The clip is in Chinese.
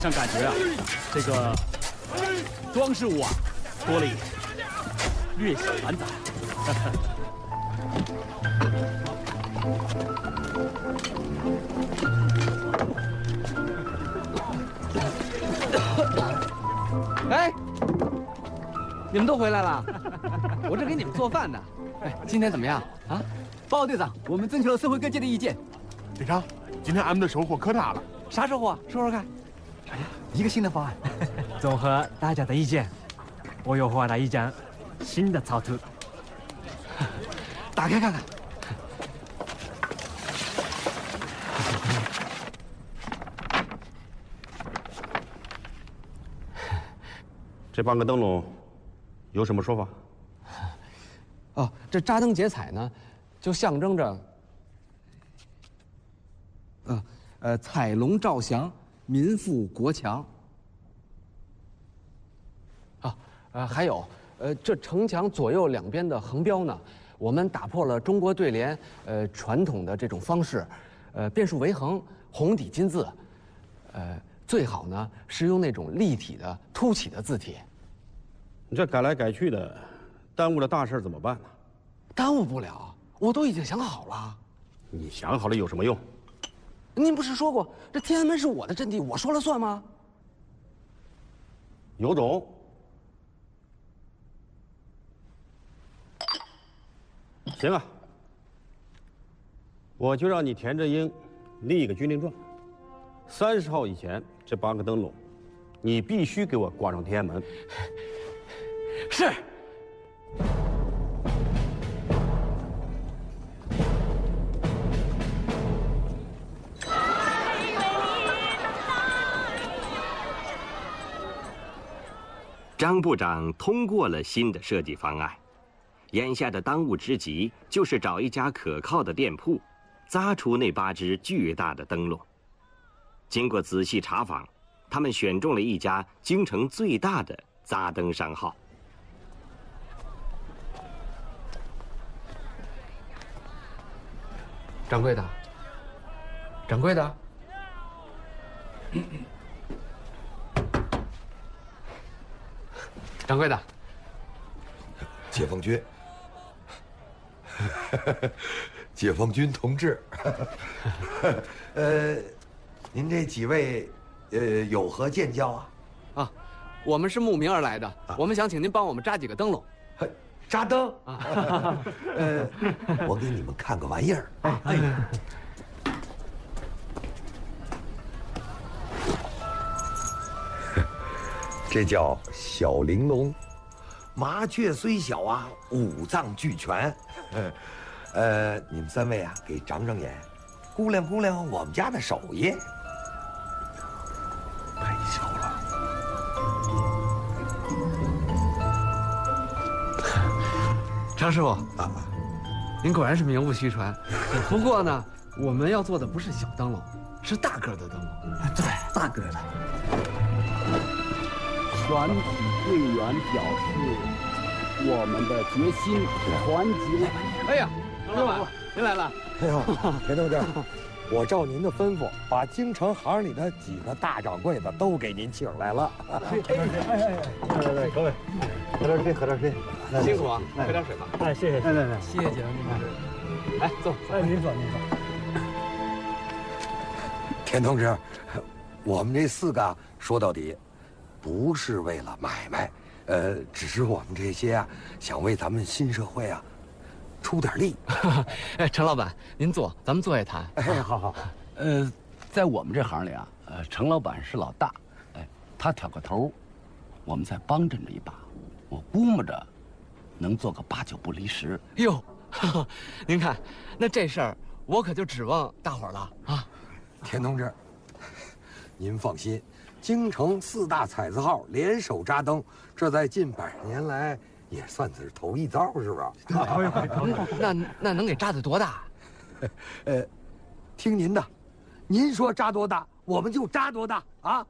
像感觉啊，这个装饰物啊多了一点，略显繁杂。 哎，你们都回来了，我这给你们做饭呢。哎，今天怎么样啊？报告队长，我们征求了社会各界的意见。 队长，今天俺们的收获可大了。 啥收获啊？说说看。 哎呀，一个新的方案。 综合大家的意见，我优化了一张新的草图。 打开看看。 这8个灯笼有什么说法？ 哦，这扎灯结彩呢，就象征着，彩龙照祥，民富国强。还有，这城墙左右两边的横标呢，我们打破了中国对联传统的这种方式，变数为横，红底金字，最好呢是用那种立体的凸起的字体。 你这改来改去的，耽误了大事怎么办呢？ 耽误不了，我都已经想好了。 你想好了有什么用？ 您不是说过这天安门是我的阵地，我说了算吗？ 有种！行啊，我就让你田振英立一个军令状，30号以前这8个灯笼，你必须给我挂上天安门。 是。 张部长通过了新的设计方案，眼下的当务之急就是找一家可靠的店铺，扎出那8只巨大的灯笼。经过仔细查访，他们选中了一家京城最大的扎灯商号。 掌柜的，掌柜的。掌柜的， 解放军，解放军同志，您这几位，有何见教啊？ 啊，我们是慕名而来的，我们想请您帮我们扎几个灯笼。 扎灯啊！我给你们看个玩意儿。这叫小玲珑，麻雀虽小啊，五脏俱全。你们3位啊，给长长眼，估量估量我们家的手艺。 太小了。 张师傅啊，您果然是名不虚传。不过呢，我们要做的不是小灯笼，是大个的灯笼。 对，大个的。 全体队员表示我们的决心，团结。 哎呀，张老板，您来了。 哎呦，田同志，我照您的吩咐，把京城行里的几个大掌柜的都给您请来了。 来，各位，喝点水，喝点水。 辛苦啊，喝点水吧。 哎，谢谢，来， 谢谢解放军同志。来，坐。 哎，您坐。 田同志，我们这4个说到底，不是为了买卖，只是我们这些啊，想为咱们新社会啊，出点力。 哎，陈老板，您坐，咱们坐下谈。 哎，好。 在我们这行里啊，程老板是老大，哎，他挑个头，我们再帮衬着一把，我估摸着能做个8、9不离10。 哟，您看，那这事儿我可就指望大伙儿了啊。 田同志，您放心，京城4大彩字号联手扎灯，这在近100年来也算是头一遭，是不是？ 那能给扎得多大？ 听您的，您说扎多大，我们就扎多大啊！